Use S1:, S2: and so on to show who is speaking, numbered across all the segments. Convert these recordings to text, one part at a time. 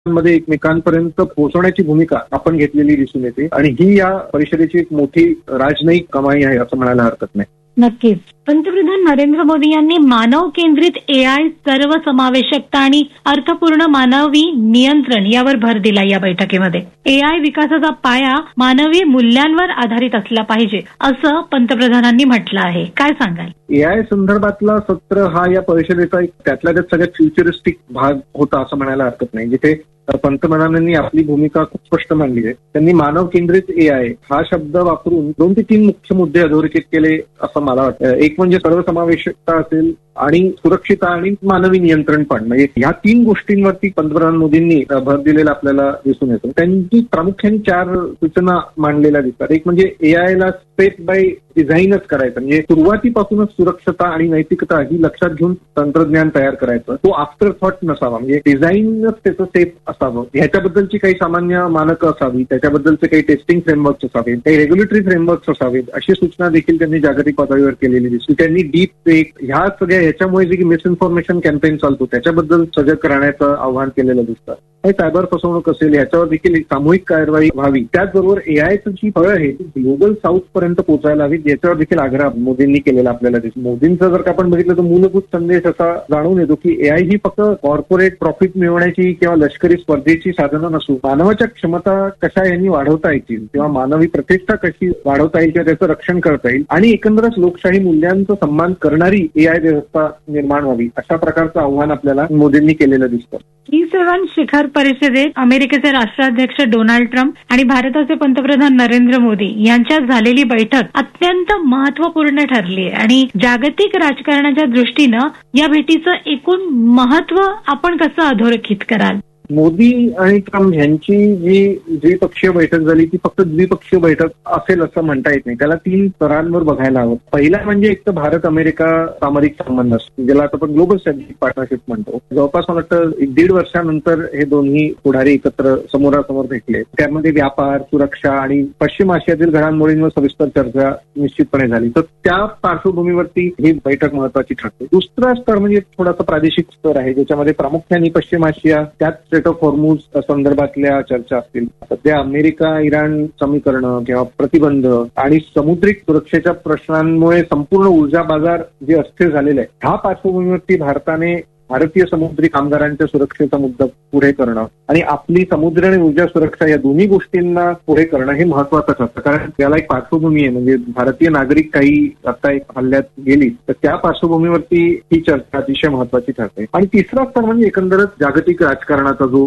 S1: मध्ये एकमेकांपर्यंत पोहोचवण्याची भूमिका आपण घेतलेली दिसून येते आणि ही या परिषदेची एक मोठी राजनयिक कमाई आहे असं म्हणायला हरकत नाही.
S2: नक्कीच. पंतप्रधान नरेंद्र मोदी यांनी मानव केंद्रित एआय, सर्वसमावेशकता आणि अर्थपूर्ण मानवी नियंत्रण यावर भर दिला. या बैठकीमध्ये एआय विकासाचा पाया मानवी मूल्यांवर आधारित असला पाहिजे असं पंतप्रधानांनी म्हटलं आहे. काय सांगाल?
S1: एआय संदर्भातला सत्र हा या परिषदेचा एक त्यातल्या त्यात सगळ्यात फ्युचरिस्टिक भाग होता असं म्हणायला हरकत नाही, जिथे पंतप्रधानांनी आपली भूमिका खूप स्पष्ट मांडली आहे. त्यांनी मानव केंद्रित एआय हा शब्द वापरून 2 ते 3 मुख्य मुद्दे अधोरेखित केले असं मला वाटतं. एक म्हणजे सर्वसमावेशकता असेल आणि सुरक्षितता आणि मानवी नियंत्रण पण, म्हणजे ह्या 3 गोष्टींवरती पंतप्रधान मोदींनी भर दिलेला आपल्याला दिसून येतो. त्यांची प्रामुख्याने 4 सूचना मांडलेल्या दिसतात. एक म्हणजे एआयला स्टेप बाय डिझाईनच करायचं, म्हणजे सुरुवातीपासूनच सुरक्षता आणि नैतिकता ही लक्षात घेऊन तंत्रज्ञान तयार करायचं. तो आफ्टर थॉट नसावा, म्हणजे डिझाईनच त्याचं सेफ असावं. ह्याच्याबद्दलची काही सामान्य मानकं असावी, त्याच्याबद्दलचे काही टेस्टिंग फ्रेमवर्क्स असावेत, काही रेग्युलेटरी फ्रेमवर्क्स असावेत, अशी सूचना देखील त्यांनी जागतिक पातळीवर केलेली दिसली. त्यांनी डीप फेक ह्या सगळ्या ह्याच्यामुळे जे मिसइन्फॉर्मेशन कॅम्पेन चालतो त्याच्याबद्दल सजग राहण्याचं आव्हान केलेलं दिसतं. सायबर फसवणूक असेल याच्यावर देखील एक सामूहिक कारवाई व्हावी. त्याचबरोबर एआयचं जी फळं आहे ती ग्लोबल साऊथ पर्यंत पोहोचायला हवी, याच्यावर देखील आग्रह मोदींनी केलेला आपल्याला दिसतो. मोदींचं जर का आपण बघितलं तर मूलभूत संदेश असा जाणून येतो की एआय ही फक्त कॉर्पोरेट प्रॉफिट मिळवण्याची किंवा लष्करी स्पर्धेची साधनं नसून मानवाच्या क्षमता कशा यांनी वाढवता येतील किंवा मानवी प्रतिष्ठा कशी वाढवता येईल किंवा त्याचं रक्षण करता येईल आणि एकंदरच लोकशाही मूल्यांचा सन्मान करणारी एआय व्यवस्था निर्माण व्हावी, अशा प्रकारचं आव्हान आपल्याला मोदींनी केलेलं दिसतं.
S2: G7 शिखर परिषदेत अमेरिकेचे राष्ट्राध्यक्ष डोनाल्ड ट्रम्प आणि भारताचे पंतप्रधान नरेंद्र मोदी यांच्यात झालेली बैठक अत्यंत महत्वपूर्ण ठरली आहे आणि जागतिक राजकारणाच्या दृष्टीनं या भेटीचं एकूण महत्व आपण कसं अधोरेखित कराल?
S1: मोदी आणि ट्रम्प यांची जी द्विपक्षीय बैठक झाली ती फक्त द्विपक्षीय बैठक असेल असं म्हणता येत नाही. त्याला 3 स्तरांवर बघायला हवं. पहिला म्हणजे एक तर भारत अमेरिका सामरिक संबंध असतो, ज्याला आपण ग्लोबल स्ट्रॅटेजिक पार्टनरशिप म्हणतो. जवळपास मला वाटतं 1.5 वर्षानंतर हे दोन्ही पुढारी एकत्र समोरासमोर भेटले. त्यामध्ये व्यापार, सुरक्षा आणि पश्चिम आशियातील घडामोडींवर सविस्तर चर्चा निश्चितपणे झाली. तर त्या पार्श्वभूमीवरती ही बैठक महत्वाची ठरते. दुसरा स्तर म्हणजे थोडासा प्रादेशिक स्तर आहे, ज्याच्यामध्ये प्रामुख्याने पश्चिम आशिया, त्यात ऑफ हॉर्मुझ संदर्भातल्या चर्चा असतील. सध्या अमेरिका इराण समीकरण किंवा प्रतिबंध आणि समुद्रिक सुरक्षेच्या प्रश्नांमुळे संपूर्ण ऊर्जा बाजार जे अस्थिर झालेले आहे, ह्या पार्श्वभूमीवरती भारतीय समुद्री कामगारांच्या सुरक्षेचा मुद्दा पुढे करणं आणि आपली समुद्र आणि ऊर्जा सुरक्षा या दोन्ही गोष्टींना पुढे करणं हे महत्वाचं ठरतं. कारण त्याला एक पार्श्वभूमी आहे, म्हणजे भारतीय नागरिक काही आता एक हल्ल्यात गेली तर त्या पार्श्वभूमीवरती ही चर्चा अतिशय महत्वाची ठरते. आणि तिसरा स्तर म्हणजे एकंदरच जागतिक राजकारणाचा जो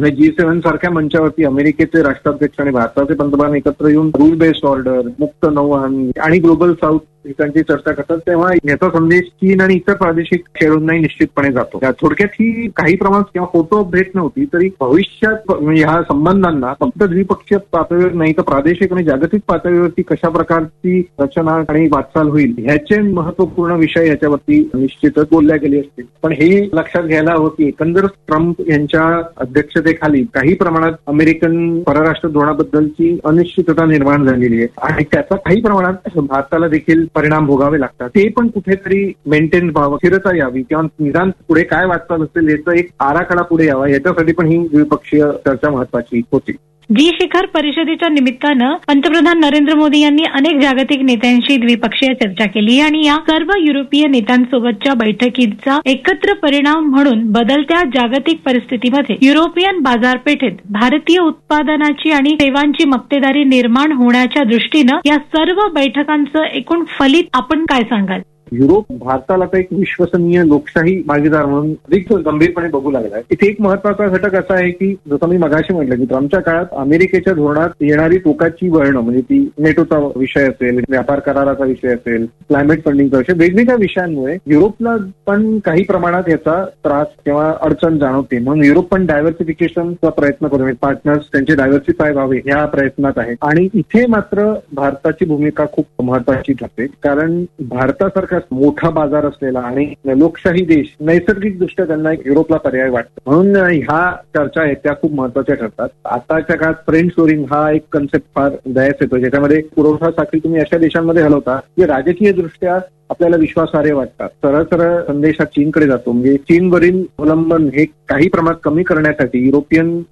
S1: G7 सारख्या मंचावरती अमेरिकेचे राष्ट्राध्यक्ष आणि भारताचे पंतप्रधान एकत्र येऊन रूल बेस्ड ऑर्डर, मुक्त नौवहन आणि ग्लोबल साऊथ ठिकाणची चर्चा करतात, तेव्हा याचा संदेश चीन आणि इतर प्रादेशिक खेळूंनाही निश्चितपणे जातो. थोडक्यात ही काही प्रमाणात किंवा फोटो भेट नव्हती तरी भविष्यात ह्या संबंधांना फक्त द्विपक्षीय पातळीवर नाही तर प्रादेशिक आणि जागतिक पातळीवरती कशा प्रकारची रचना आणि वाटचाल होईल ह्याचे महत्वपूर्ण विषय याच्यावरती निश्चितच बोलल्या गेले असतील. पण हे लक्षात घ्यायला हवं की एकंदर ट्रम्प यांच्या अध्यक्षतेखाली काही प्रमाणात अमेरिकन परराष्ट्र धोरणाबद्दलची अनिश्चितता निर्माण झालेली आहे आणि त्याचा काही प्रमाणात भारताला देखील परिणाम भोगावे लागतात. ते पण कुठेतरी मेंटेन व्हावं, स्थिरता यावी किंवा निदान पुढे काय वाटचाल असेल याचा एक आराखडा पुढे यावा, याच्यासाठी पण ही द्विपक्षीय चर्चा महत्वाची होती.
S2: जी शिखर परिषदेच्या निमित्तानं पंतप्रधान नरेंद्र मोदी यांनी अनेक जागतिक नेत्यांशी द्विपक्षीय चर्चा केली आणि या सर्व युरोपीय नेत्यांसोबतच्या बैठकीचा एकत्र परिणाम म्हणून बदलत्या जागतिक परिस्थितीमध्ये युरोपियन बाजारपेठेत भारतीय उत्पादनाची आणि सेवांची मक्तेदारी निर्माण होण्याच्या दृष्टीनं या सर्व बैठकांचं एकूण फलित आपण काय सांगाल?
S1: युरोप भारताला तर एक विश्वसनीय लोकशाही भागीदार म्हणून अधिक गंभीरपणे बघू लागलाय. इथे एक महत्वाचा घटक असा आहे की जसं मी मगाशी म्हटलं की ट्रम्पच्या काळात अमेरिकेच्या धोरणात येणारी टोकाची वळणं, म्हणजे ती नेटोचा विषय असेल, व्यापार कराराचा विषय असेल, क्लायमेट फंडिंगचा विषय, वेगवेगळ्या विषयांमुळे युरोपला पण काही प्रमाणात याचा त्रास किंवा अडचण जाणवते. म्हणून युरोप पण डायव्हर्सिफिकेशनचा प्रयत्न करून पार्टनर्स त्यांचे डायव्हर्सिफाय व्हावे या प्रयत्नात आहेत. आणि इथे मात्र भारताची भूमिका खूप महत्वाची ठरते, कारण भारतासारखा मोठा बाजार असलेला आणि लोकशाही देश नैसर्गिकदृष्ट्या त्यांना एक युरोपला पर्याय वाटतो. म्हणून ह्या चर्चा आहेत त्या खूप महत्वाच्या ठरतात. आताच्या काळात फ्रेंड शोरिंग हा एक कन्सेप्ट फार दयास येतो, ज्याच्यामध्ये पुरवठा साखळी तुम्ही अशा देशांमध्ये हलवता जे राजकीय दृष्ट्या आपल्याला विश्वासार्ह वाटतात. सरळ सरळ संदेश हा चीनकडे जातो, म्हणजे चीनवरील अवलंबन हे काही प्रमाणात कमी करण्यासाठी युरोपियन